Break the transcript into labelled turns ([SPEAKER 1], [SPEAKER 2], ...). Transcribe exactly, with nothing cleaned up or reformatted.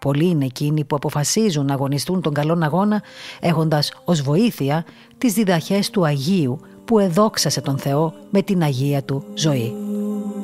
[SPEAKER 1] Πολλοί είναι εκείνοι που αποφασίζουν να αγωνιστούν τον καλόν αγώνα έχοντας ως βοήθεια τις διδαχές του Αγίου που εδόξασε τον Θεό με την Αγία του ζωή.